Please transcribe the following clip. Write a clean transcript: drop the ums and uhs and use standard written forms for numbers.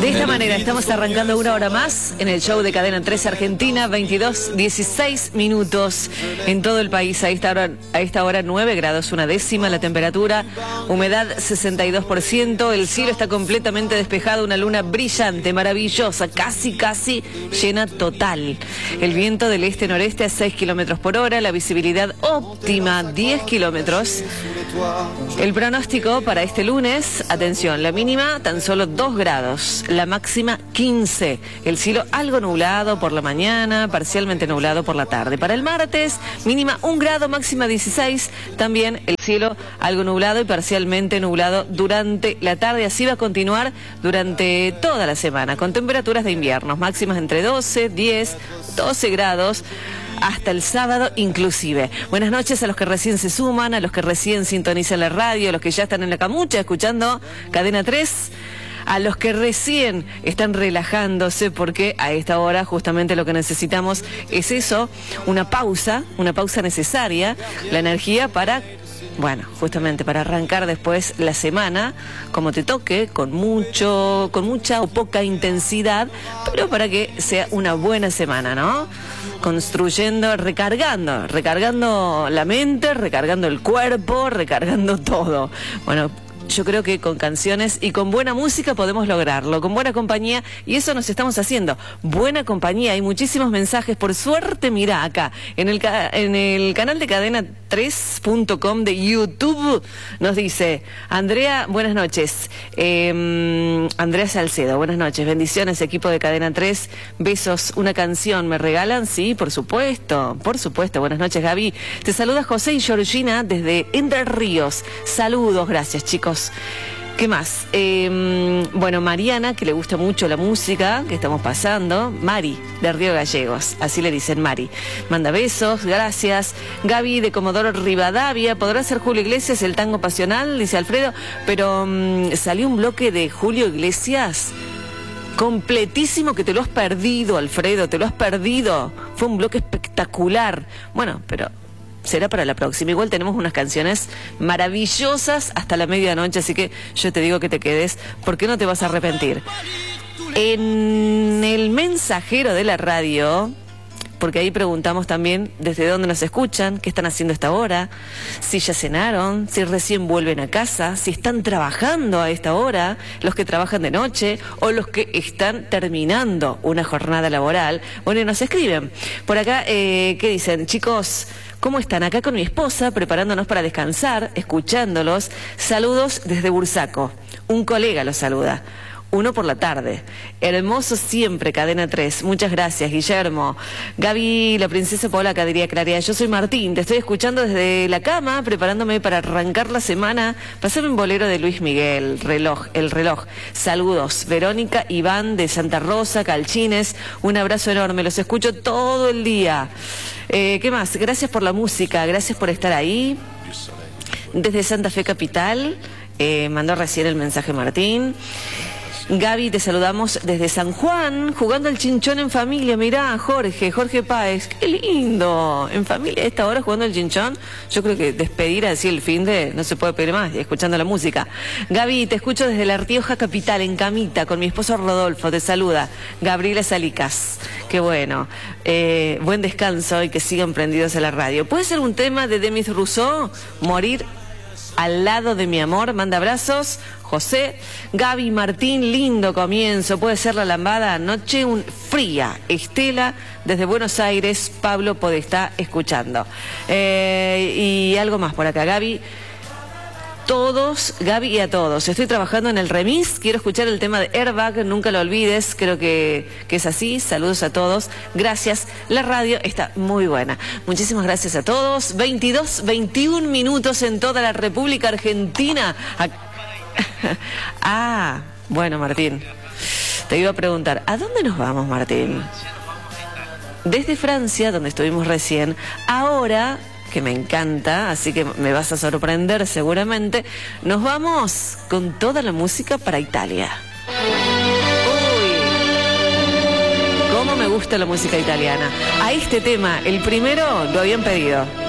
De esta manera estamos arrancando una hora más en el show de Cadena 3 Argentina, 22:16 minutos en todo el país. A esta hora 9 grados una décima la temperatura, humedad 62%, el cielo está completamente despejado, una luna brillante, maravillosa, casi llena total. El viento del este-noreste a 6 kilómetros por hora, la visibilidad óptima 10 kilómetros. El pronóstico para este lunes, atención, la mínima tan solo 2 grados, la máxima 15, el cielo algo nublado por la mañana, parcialmente nublado por la tarde. Para el martes, mínima 1 grado, máxima 16, también el cielo algo nublado y parcialmente nublado durante la tarde. Así va a continuar durante toda la semana, con temperaturas de invierno, máximas entre 12, 10, 12 grados, hasta el sábado inclusive. Buenas noches a los que recién se suman, a los que recién sintonizan la radio, a los que ya están en la camucha escuchando Cadena 3, a los que recién están relajándose, porque a esta hora justamente lo que necesitamos es eso, una pausa necesaria, la energía para... Bueno, justamente para arrancar después la semana, como te toque, con mucha o poca intensidad, pero para que sea una buena semana, ¿no? Construyendo, recargando la mente, recargando el cuerpo, recargando todo. Bueno, yo creo que con canciones y con buena música podemos lograrlo, con buena compañía, y eso nos estamos haciendo. Buena compañía, hay muchísimos mensajes, por suerte, mirá acá, en el canal de cadena3.com de YouTube, nos dice Andrea, buenas noches, Andrea Salcedo, buenas noches, bendiciones equipo de Cadena 3, besos, una canción, ¿me regalan? Sí, por supuesto, buenas noches Gaby, te saluda José y Georgina desde Entre Ríos, saludos, gracias chicos. ¿Qué más? Bueno, Mariana, que le gusta mucho la música que estamos pasando. Mari, de Río Gallegos, así le dicen Mari. Manda besos, gracias. Gaby, de Comodoro Rivadavia. ¿Podrá ser Julio Iglesias el tango pasional? Dice Alfredo. Pero salió un bloque de Julio Iglesias completísimo que te lo has perdido, Alfredo, te lo has perdido. Fue un bloque espectacular. Bueno, pero... será para la próxima. Igual tenemos unas canciones maravillosas hasta la medianoche, así que yo te digo que te quedes, porque no te vas a arrepentir. En el mensajero de la radio, porque ahí preguntamos también desde dónde nos escuchan, qué están haciendo a esta hora, si ya cenaron, si recién vuelven a casa, si están trabajando a esta hora, los que trabajan de noche o los que están terminando una jornada laboral. Bueno, y nos escriben. Por acá, ¿qué dicen? Chicos, ¿cómo están? Acá con mi esposa, preparándonos para descansar, escuchándolos. Saludos desde Bursaco. Un colega los saluda. 1 por la tarde. Hermoso siempre, Cadena 3. Muchas gracias, Guillermo. Gaby, la princesa polaca, diría Claria. Yo soy Martín, te estoy escuchando desde la cama, preparándome para arrancar la semana. Pasame un bolero de Luis Miguel, El reloj. Saludos, Verónica, Iván de Santa Rosa, Calchines. Un abrazo enorme, los escucho todo el día. ¿Qué más? Gracias por la música, gracias por estar ahí. Desde Santa Fe Capital, mandó recién el mensaje Martín. Gaby, te saludamos desde San Juan, jugando al chinchón en familia. Mirá, Jorge Páez, qué lindo, en familia a esta hora jugando al chinchón. Yo creo que despedir así el fin de, no se puede pedir más, escuchando la música. Gaby, te escucho desde La Rioja Capital, en camita, con mi esposo Rodolfo, te saluda. Gabriela Salicas, qué bueno. Buen descanso y que sigan prendidos a la radio. ¿Puede ser un tema de Demis Rousseau? Morir al lado de mi amor, manda abrazos, José. Gaby, Martín, lindo comienzo, puede ser la lambada, noche fría. Estela, desde Buenos Aires, Pablo Podestá, escuchando. Y algo más por acá, Gaby. Gaby y a todos. Estoy trabajando en el remis, quiero escuchar el tema de Airbag, nunca lo olvides, creo que es así. Saludos a todos, gracias. La radio está muy buena. Muchísimas gracias a todos. 21 minutos en toda la República Argentina. Bueno, Martín, te iba a preguntar, ¿a dónde nos vamos, Martín? Desde Francia, donde estuvimos recién, ahora... que me encanta, así que me vas a sorprender seguramente, nos vamos con toda la música para Italia. Uy, cómo me gusta la música italiana. A este tema, el primero, lo habían pedido.